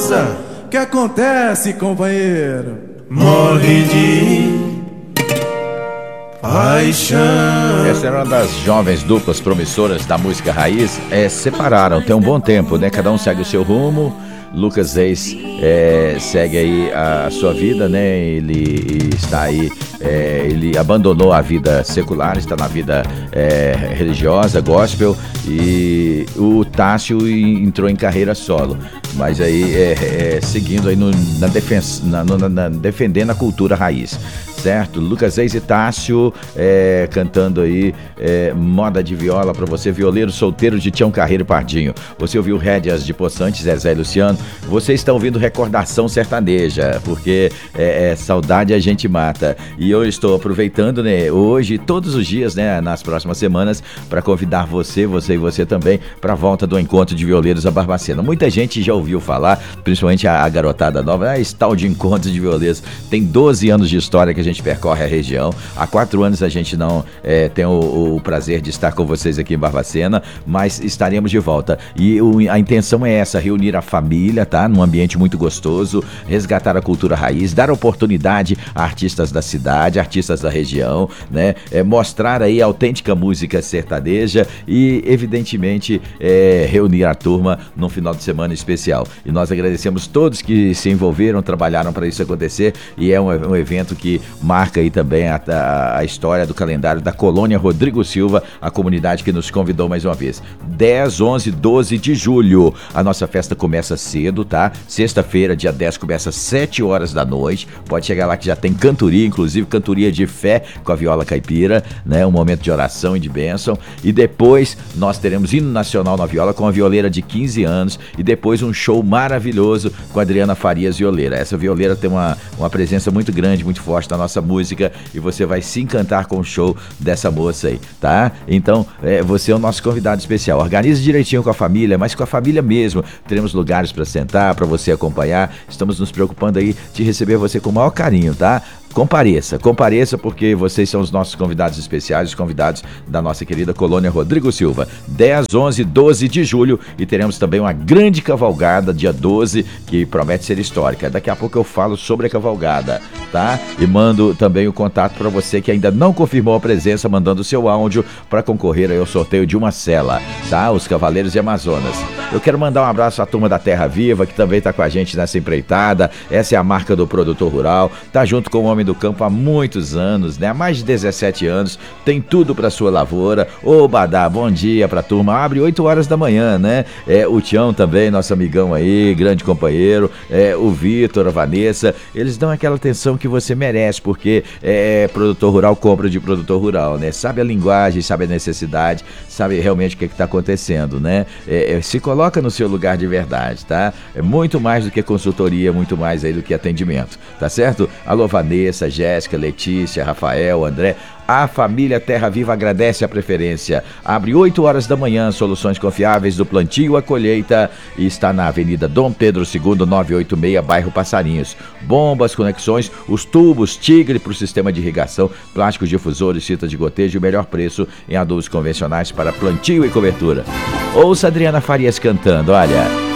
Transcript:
moça, que acontece, companheiro? Morre de paixão. Essa era uma das jovens duplas promissoras da música raiz. Separaram, tem um bom tempo, né? Cada um segue o seu rumo. Lucas Reis segue aí a sua vida, né? Ele está aí, ele abandonou a vida secular, está na vida religiosa, gospel, e o Tássio entrou em carreira solo, mas aí seguindo aí defendendo a cultura raiz. Certo? Lucas Reis e Tássio cantando aí moda de viola pra você, violeiro solteiro de Tião Carreiro e Pardinho. Você ouviu Rédeas de Poçante, Zezé e Luciano. Você está ouvindo Recordação Sertaneja, porque saudade a gente mata. E eu estou aproveitando, né, hoje, todos os dias, né, nas próximas semanas, para convidar você e você também, para a volta do Encontro de Violeiros da Barbacena. Muita gente já ouviu falar, principalmente a garotada nova, esse tal de Encontro de Violeiros. Tem 12 anos de história que a gente percorre a região. Há 4 anos a gente não tem o prazer de estar com vocês aqui em Barbacena, mas estaremos de volta. E a intenção é essa, reunir a família, tá? Num ambiente muito gostoso, resgatar a cultura raiz, dar oportunidade a artistas da cidade, artistas da região, né? Mostrar aí a autêntica música sertaneja e, evidentemente, reunir a turma num final de semana especial. E nós agradecemos todos que se envolveram, trabalharam para isso acontecer, e é um evento que marca aí também a história do calendário da Colônia Rodrigo Silva, a comunidade que nos convidou mais uma vez. 10, 11, 12 de julho. A nossa festa começa cedo, tá? Sexta-feira, dia 10, começa às 7 horas da noite. Pode chegar lá que já tem cantoria, inclusive cantoria de fé com a viola caipira, né? Um momento de oração e de bênção. E depois nós teremos hino nacional na viola com a violeira de 15 anos e depois um show maravilhoso com a Adriana Farias, violeira. Essa violeira tem uma presença muito grande, muito forte na nossa música, e você vai se encantar com o show dessa moça aí, tá? Então, você é o nosso convidado especial. Organize direitinho com a família, mas com a família mesmo. Teremos lugares para sentar, para você acompanhar. Estamos nos preocupando aí de receber você com o maior carinho, tá? Compareça porque vocês são os nossos convidados especiais, os convidados da nossa querida Colônia Rodrigo Silva. 10, 11, 12 de julho, e teremos também uma grande cavalgada dia 12, que promete ser histórica. Daqui a pouco eu falo sobre a cavalgada, tá? E mando também o contato para você que ainda não confirmou a presença, mandando o seu áudio para concorrer aí ao sorteio de uma cela, tá? Os Cavaleiros de Amazonas. Eu quero mandar um abraço à turma da Terra Viva, que também tá com a gente nessa empreitada. Essa é a marca do produtor rural, tá junto com o homem do campo há muitos anos, né? Há mais de 17 anos, tem tudo para sua lavoura. Ô Badá, bom dia pra turma. Abre 8 horas da manhã, né? O Tião também, nosso amigão aí, grande companheiro, o Vitor, a Vanessa, eles dão aquela atenção que você merece, porque produtor rural compra de produtor rural, né? Sabe a linguagem, sabe a necessidade, sabe realmente o que está acontecendo, né? Se coloca no seu lugar de verdade, tá? É muito mais do que consultoria, muito mais aí do que atendimento, tá certo? Alô, Vanessa, Jéssica, Letícia, Rafael, André. A família Terra Viva agradece a preferência. Abre 8 horas da manhã, soluções confiáveis do plantio à colheita, e está na Avenida Dom Pedro II, 986, bairro Passarinhos. Bombas, conexões, os tubos Tigre para o sistema de irrigação, plásticos difusores, fita de gotejo e o melhor preço em adubos convencionais para plantio e cobertura. Ouça Adriana Farias cantando, olha...